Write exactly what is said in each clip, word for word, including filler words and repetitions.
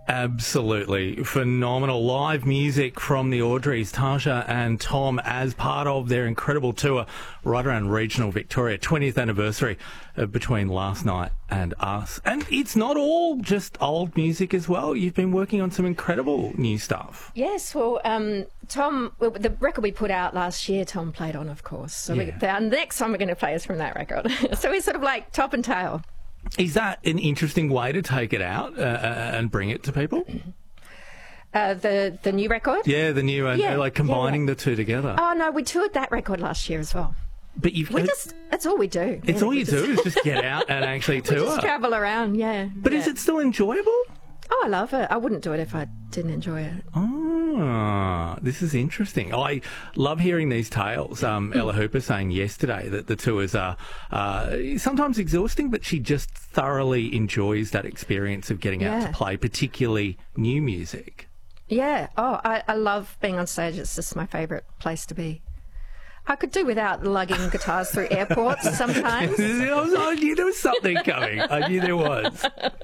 Absolutely phenomenal. Live music from the Audreys, Tasha and Tom, as part of their incredible tour right around regional Victoria, twentieth anniversary of Between Last Night and Us. And it's not all just old music as well. You've been working on some incredible new stuff. Yes, well, um, Tom, well, the record we put out last year, Tom played on, of course. So Yeah. we, the next song we're going to play is from that record. So we're sort of like top and tail. Is that an interesting way to take it out uh, and bring it to people? Uh, the the new record? Yeah, the new and Yeah, like combining yeah, yeah. the two together. Oh, no, we toured that record last year as well. But you've We just, that's all we do. it's really. all We you just- do is just get out and actually We tour. just travel around, yeah. But yeah. is it still enjoyable? Oh, I love it. I wouldn't do it if I didn't enjoy it. Ah, this is interesting. I love hearing these tales. Um, Ella Hooper saying yesterday that the tours are uh, sometimes exhausting, but she just thoroughly enjoys that experience of getting out Yeah. to play, particularly new music. Yeah. Oh, I, I love being on stage. It's just my favourite place to be. I could do without lugging guitars through airports sometimes. I, was, I knew there was something coming. I knew there was.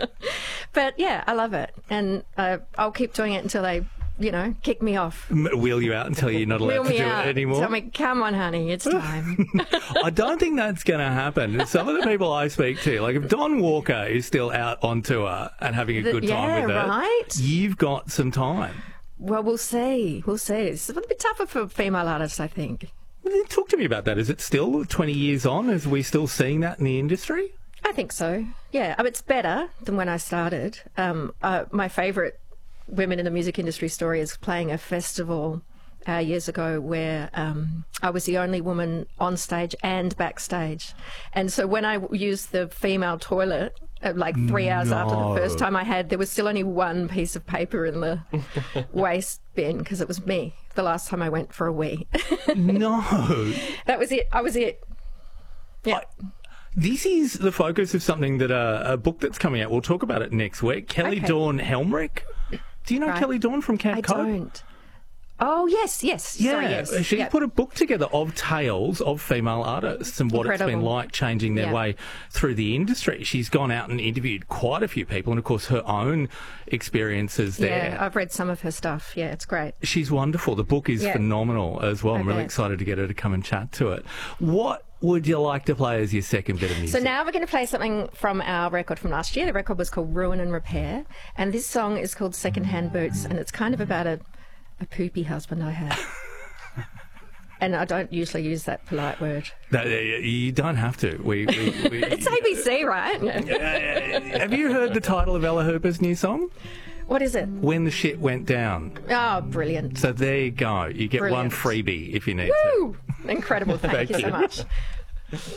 But yeah, I love it. And uh, I'll keep doing it until they, you know, kick me off. M- Wheel you out until you're not allowed Wheel to me do out. it anymore. Tell me, come on, honey, it's time. I don't think that's going to happen. Some of the people I speak to, like if Don Walker is still out on tour and having a The- good time yeah, with it, right? you've got some time. Well, we'll see. We'll see. It's a bit tougher for female artists, I think. Talk to me about that. Is it still twenty years on? Is we still seeing that in the industry? I think so. Yeah, I mean, it's better than when I started. Um, uh, my favourite women in the music industry story is playing a festival uh, years ago where um, I was the only woman on stage and backstage. And so when I used the female toilet, uh, like three hours after No. the first time I had, there was still only one piece of paper in the waste bin because it was me the last time I went for a wee. No. That was it. I was it. Yeah. This is the focus of something that uh, a book that's coming out. We'll talk about it next week. Kelly Okay. Dawn Helmrich. Do you know Right. Kelly Dawn from Camp I Cope? don't. Oh, yes, yes. Yeah, Sorry, yes. she's Yep. put a book together of tales of female artists and what it's been Incredible. like changing their Yeah. way through the industry. She's gone out and interviewed quite a few people and, of course, her own experiences there. Yeah, I've read some of her stuff. Yeah, it's great. She's wonderful. The book is Yeah. phenomenal as well. I'm I really bet. excited to get her to come and chat to it. What would you like to play as your second bit of music? So now we're going to play something from our record from last year. The record was called Ruin and Repair, and this song is called Secondhand Boots, and it's kind of about a, a poopy husband I had. And I don't usually use that polite word. No, you don't have to. We, we, we, It's A B C, right? Uh, have you heard the title of Ella Hooper's new song? What is it? When the Shit Went Down. Oh, brilliant. So there you go. You get one Brilliant. freebie if you need to. Woo! Incredible. Thank, Thank you so you. much.